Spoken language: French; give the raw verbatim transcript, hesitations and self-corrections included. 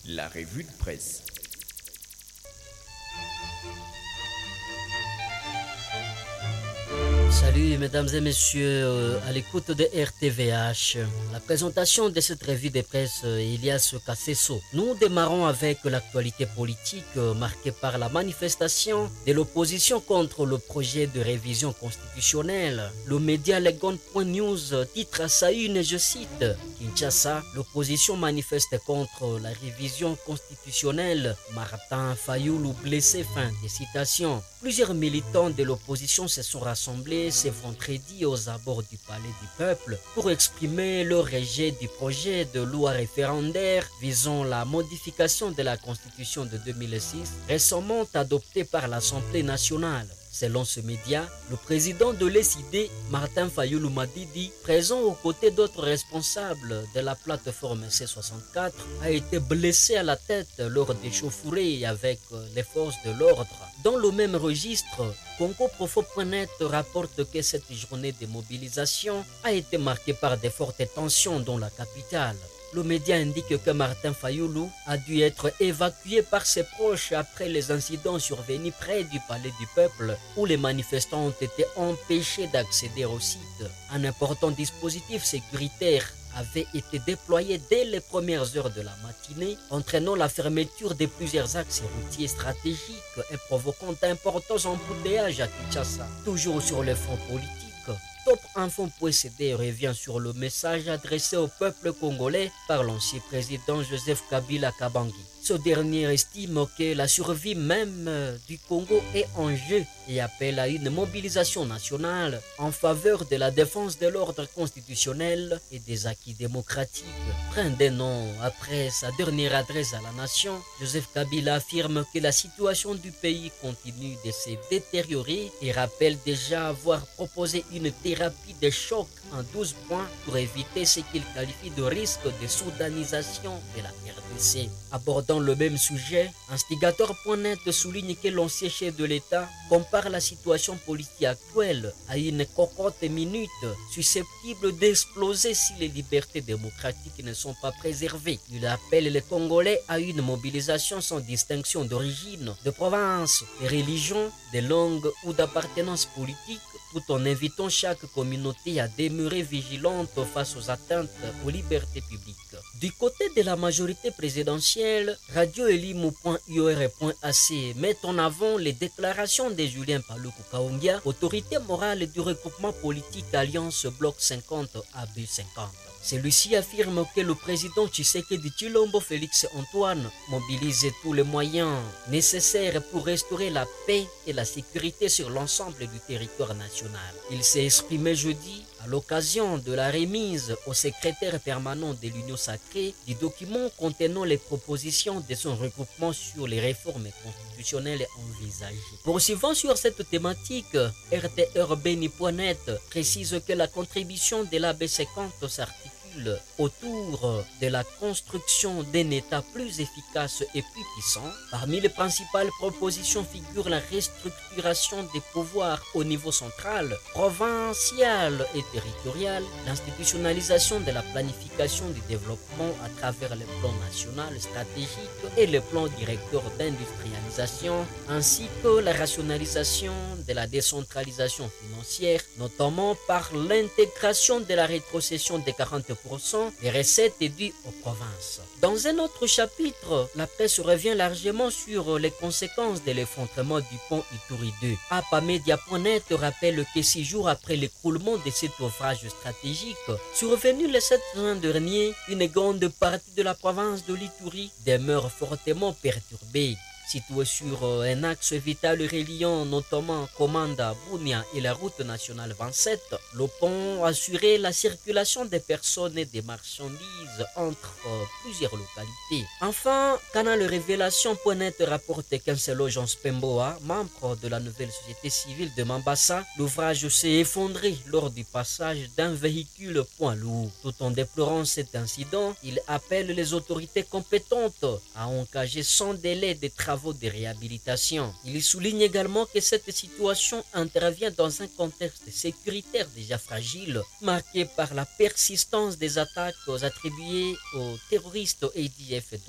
La revue de presse. Salut mesdames et messieurs, euh, à l'écoute de R T V H. La présentation de cette revue de presse, euh, Elias Kasseso. Nous démarrons avec l'actualité politique euh, marquée par la manifestation de l'opposition contre le projet de révision constitutionnelle. Le média Legon.news titre à sa une, je cite, Kinshasa, l'opposition manifeste contre la révision constitutionnelle. Martin Fayoulou blessé, fin des citations. Plusieurs militants de l'opposition se sont rassemblés ce vendredi aux abords du Palais du Peuple pour exprimer leur rejet du projet de loi référendaire visant la modification de la Constitution de deux mille six récemment adoptée par l'Assemblée nationale. Selon ce média, le président de l'E S I D, Martin Fayoulou Madidi, présent aux côtés d'autres responsables de la plateforme C soixante-quatre, a été blessé à la tête lors d'échauffourées avec les forces de l'ordre. Dans le même registre, Congo Profo point net rapporte que cette journée de mobilisation a été marquée par de fortes tensions dans la capitale. Le média indique que Martin Fayoulou a dû être évacué par ses proches après les incidents survenus près du Palais du Peuple où les manifestants ont été empêchés d'accéder au site. Un important dispositif sécuritaire avait été déployé dès les premières heures de la matinée, entraînant la fermeture de plusieurs axes routiers stratégiques et provoquant d'importants embouteillages à Kinshasa. Toujours sur le front politique, Top Info point C D revient sur le message adressé au peuple congolais par l'ancien président Joseph Kabila Kabangi. Ce dernier estime que la survie même du Congo est en jeu et appelle à une mobilisation nationale en faveur de la défense de l'ordre constitutionnel et des acquis démocratiques. Près d'un an après sa dernière adresse à la nation, Joseph Kabila affirme que la situation du pays continue de se détériorer et rappelle déjà avoir proposé une thérapie de choc en douze points pour éviter ce qu'il qualifie de risque de soudanisation de la R D C. Abordant le même sujet, Instigator point net souligne que l'ancien chef de l'État compare la situation politique actuelle à une cocotte minute susceptible d'exploser si les libertés démocratiques ne sont pas préservées. Il appelle les Congolais à une mobilisation sans distinction d'origine, de province, de religion, de langue ou d'appartenance politique, tout en invitant chaque communauté à demeurer vigilante face aux atteintes aux libertés publiques. Du côté de la majorité présidentielle, Radio Elimu point I O R point A C met en avant les déclarations de Julien Paluku Kahongya, autorité morale du regroupement politique Alliance Bloc cinquante A B cinquante. Celui-ci affirme que le président Tshisekedi Tshilombo Félix Antoine mobilise tous les moyens nécessaires pour restaurer la paix et la sécurité sur l'ensemble du territoire national. Il s'est exprimé jeudi à l'occasion de la remise au secrétaire permanent de l'Union sacrée du document contenant les propositions de son regroupement sur les réformes constitutionnelles envisagées. Poursuivant sur cette thématique, R T R Beni point net précise que la contribution de l'A B cinquante s'articule autour de la construction d'un État plus efficace et plus puissant. Parmi les principales propositions figure la restructuration des pouvoirs au niveau central, provincial et territorial, l'institutionnalisation de la planification du développement à travers le plan national stratégique et le plan directeur d'industrialisation, ainsi que la rationalisation de la décentralisation financière, notamment par l'intégration de la rétrocession de quarante pour cent des recettes dues aux provinces. Dans un autre chapitre, la presse revient largement sur les conséquences de l'effondrement du pont Ituri deux. Apamedia point net rappelle que six jours après l'écroulement de cet ouvrage stratégique, survenu le sept juin dernier, une grande partie de la province de l'Ituri demeure fortement perturbée. Situé sur un axe vital reliant notamment Komanda, Bunia et la route nationale vingt-sept, le pont assurait la circulation des personnes et des marchandises entre plusieurs localités. Enfin, Canal Révélation point net rapporte qu'un seul Jean Spemboa, membre de la nouvelle société civile de Mambasa, l'ouvrage s'est effondré lors du passage d'un véhicule poids lourd. Tout en déplorant cet incident, il appelle les autorités compétentes à engager sans délai des travaux de réhabilitation. Il souligne également que cette situation intervient dans un contexte sécuritaire déjà fragile, marqué par la persistance des attaques attribuées aux terroristes A D F